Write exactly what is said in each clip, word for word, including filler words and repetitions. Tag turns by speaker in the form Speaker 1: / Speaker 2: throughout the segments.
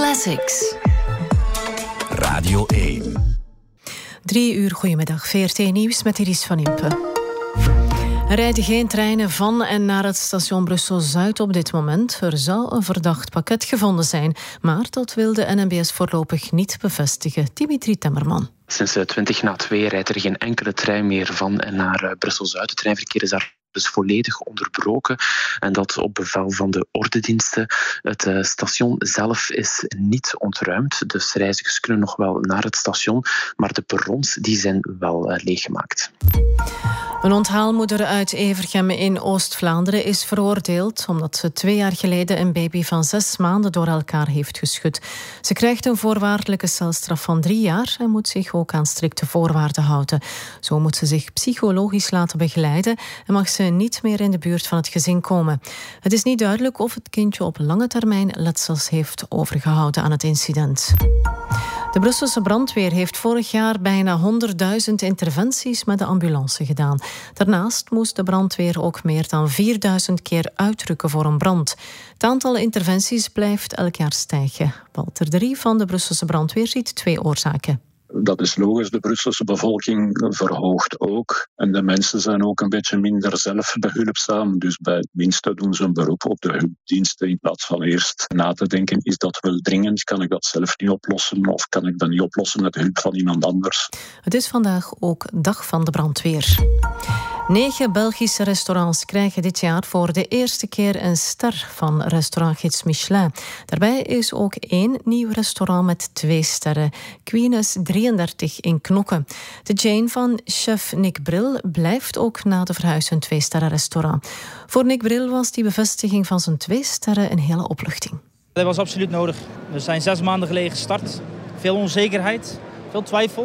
Speaker 1: Classics.
Speaker 2: Radio één.
Speaker 3: Drie uur, goedemiddag. V R T-nieuws met Iris van Impe. Er rijden geen treinen van en naar het station Brussel-Zuid op dit moment. Er zou een verdacht pakket gevonden zijn, maar dat wil de N M B S voorlopig niet bevestigen. Dimitri Temmerman.
Speaker 4: Sinds twintig na twee rijdt er geen enkele trein meer van en naar Brussel-Zuid. Het treinverkeer is daar dus volledig onderbroken. En dat op bevel van de ordediensten. Het uh, station zelf is niet ontruimd. Dus reizigers kunnen nog wel naar het station. Maar de perrons die zijn wel uh, leeggemaakt.
Speaker 3: Een onthaalmoeder uit Evergem in Oost-Vlaanderen is veroordeeld omdat ze twee jaar geleden een baby van zes maanden door elkaar heeft geschud. Ze krijgt een voorwaardelijke celstraf van drie jaar en moet zich ook aan strikte voorwaarden houden. Zo moet ze zich psychologisch laten begeleiden en mag ze niet meer in de buurt van het gezin komen. Het is niet duidelijk of het kindje op lange termijn letsels heeft overgehouden aan het incident. De Brusselse brandweer heeft vorig jaar bijna honderdduizend interventies met de ambulance gedaan. Daarnaast moest de brandweer ook meer dan vierduizend keer uitrukken voor een brand. Het aantal interventies blijft elk jaar stijgen. Walter de Rie van de Brusselse brandweer ziet twee oorzaken.
Speaker 5: Dat is logisch, de Brusselse bevolking verhoogt ook. En de mensen zijn ook een beetje minder zelfbehulpzaam. Dus bij het minste doen ze een beroep op de hulpdiensten in plaats van eerst na te denken, is dat wel dringend? Kan ik dat zelf niet oplossen? Of kan ik dat niet oplossen met hulp van iemand anders?
Speaker 3: Het is vandaag ook dag van de brandweer. Negen Belgische restaurants krijgen dit jaar voor de eerste keer een ster van restaurantgids Michelin. Daarbij is ook één nieuw restaurant met twee sterren. Queen's drieëndertig in Knokke. De Jane van chef Nick Bril blijft ook na de verhuis een twee-sterren-restaurant. Voor Nick Bril was die bevestiging van zijn twee sterren een hele opluchting.
Speaker 6: Dat was absoluut nodig. We zijn zes maanden geleden gestart. Veel onzekerheid, veel twijfel.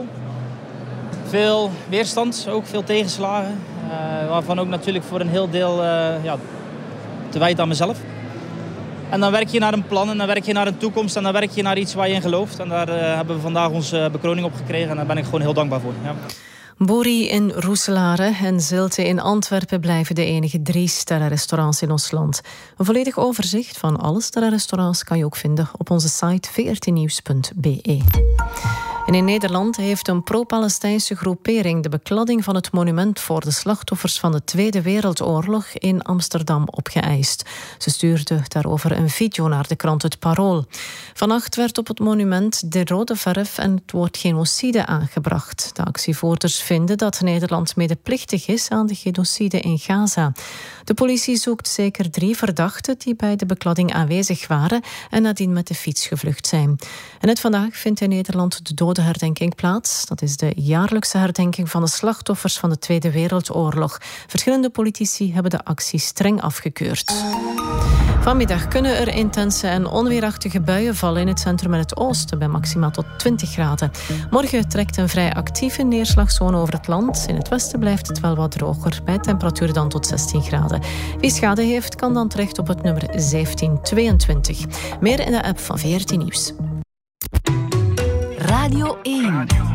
Speaker 6: Veel weerstand, ook veel tegenslagen. Uh, waarvan ook natuurlijk voor een heel deel uh, ja, te wijten aan mezelf. En dan werk je naar een plan en dan werk je naar een toekomst en dan werk je naar iets waar je in gelooft. En daar uh, hebben we vandaag onze bekroning op gekregen en daar ben ik gewoon heel dankbaar voor. Ja.
Speaker 3: Bori in Roeselare en Zilte in Antwerpen blijven de enige drie sterrenrestaurants in ons land. Een volledig overzicht van alle sterrenrestaurants kan je ook vinden op onze site v r t nieuws punt b e. En in Nederland heeft een pro-Palestijnse groepering de bekladding van het monument voor de slachtoffers van de Tweede Wereldoorlog in Amsterdam opgeëist. Ze stuurde daarover een video naar de krant Het Parool. Vannacht werd op het monument de rode verf en het woord genocide aangebracht. De actievoerders vinden dat Nederland medeplichtig is aan de genocide in Gaza. De politie zoekt zeker drie verdachten die bij de bekladding aanwezig waren en nadien met de fiets gevlucht zijn. En net vandaag vindt in Nederland de dodenherdenking plaats. Dat is de jaarlijkse herdenking van de slachtoffers van de Tweede Wereldoorlog. Verschillende politici hebben de actie streng afgekeurd. Vanmiddag kunnen er intense en onweerachtige buien vallen in het centrum en het oosten bij maximaal tot twintig graden. Morgen trekt een vrij actieve neerslagzone over het land. In het westen blijft het wel wat droger, bij temperatuur dan tot zestien graden. Wie schade heeft, kan dan terecht op het nummer zeventien tweeëntwintig. Meer in de app van V R T Nieuws.
Speaker 1: Radio één.